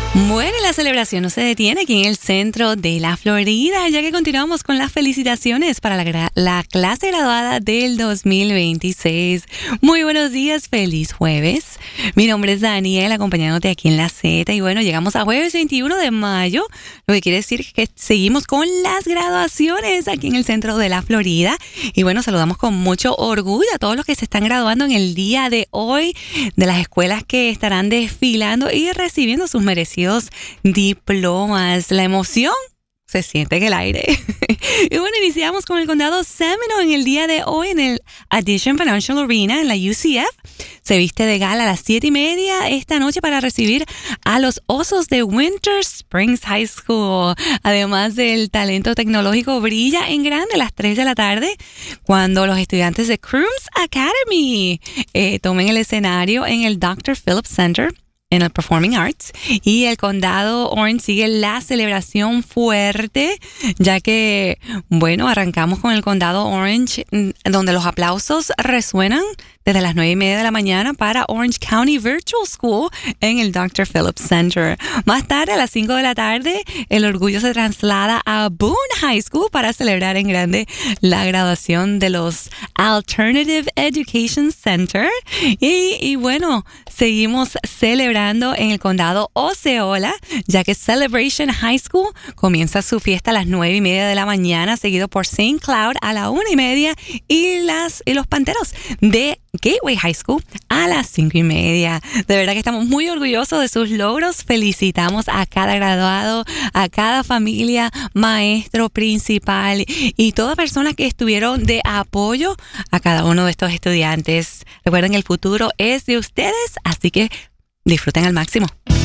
Bueno, la celebración no se detiene aquí en el centro de la Florida, ya que continuamos con las felicitaciones para la clase graduada del 2026. Muy buenos días, feliz jueves. Mi nombre es Daniel, acompañándote aquí en la Z. Y bueno, llegamos a jueves 21 de mayo, lo que quiere decir que seguimos con las graduaciones aquí en el centro de la Florida. Y bueno, saludamos con mucho orgullo a todos los que se están graduando en el día de hoy, de las escuelas que estarán desfilando y recibiendo sus merecidos diplomas. La emoción se siente en el aire. Y bueno, iniciamos con el condado Seminole en el día de hoy en el Addition Financial Arena en la UCF. Se viste de gala a las 7:30 esta noche para recibir a los Osos de Winter Springs High School. Además del talento tecnológico brilla en grande a las 3 de la tarde cuando los estudiantes de Crooms Academy tomen el escenario en el Dr. Phillips Center en el Performing Arts, y el condado Orange sigue la celebración fuerte, ya que, bueno, arrancamos con el condado Orange, donde los aplausos resuenan desde las 9:30 de la mañana para Orange County Virtual School en el Dr. Phillips Center. Más tarde, a las 5 de la tarde, el orgullo se traslada a Boone High School para celebrar en grande la graduación de los Alternative Education Center. Y bueno, seguimos celebrando en el condado Osceola, ya que Celebration High School comienza su fiesta a las 9:30 de la mañana, seguido por St. Cloud a la 1:30 y los Panteros de Gateway High School a las 5:30. De verdad que estamos muy orgullosos de sus logros. Felicitamos a cada graduado, a cada familia, maestro, principal y todas personas que estuvieron de apoyo a cada uno de estos estudiantes. Recuerden, el futuro es de ustedes, así que disfruten al máximo.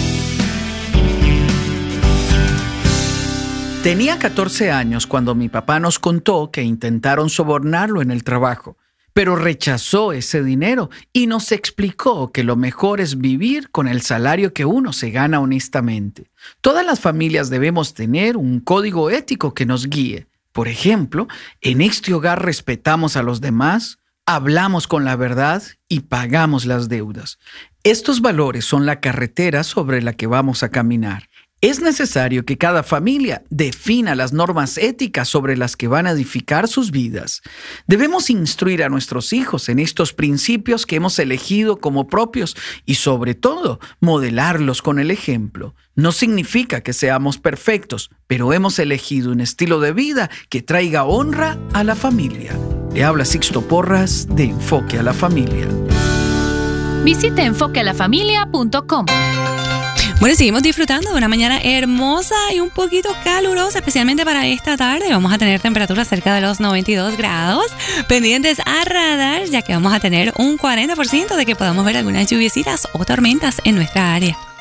Tenía 14 años cuando mi papá nos contó que intentaron sobornarlo en el trabajo, pero rechazó ese dinero y nos explicó que lo mejor es vivir con el salario que uno se gana honestamente. Todas las familias debemos tener un código ético que nos guíe. Por ejemplo, en este hogar respetamos a los demás, hablamos con la verdad y pagamos las deudas. Estos valores son la carretera sobre la que vamos a caminar. Es necesario que cada familia defina las normas éticas sobre las que van a edificar sus vidas. Debemos instruir a nuestros hijos en estos principios que hemos elegido como propios y, sobre todo, modelarlos con el ejemplo. No significa que seamos perfectos, pero hemos elegido un estilo de vida que traiga honra a la familia. Le habla Sixto Porras de Enfoque a la Familia. Visite enfoquealafamilia.com. Bueno, seguimos disfrutando de una mañana hermosa y un poquito calurosa, especialmente para esta tarde. Vamos a tener temperaturas cerca de los 92 grados. Pendientes a radar, ya que vamos a tener un 40% de que podamos ver algunas lluviecitas o tormentas en nuestra área.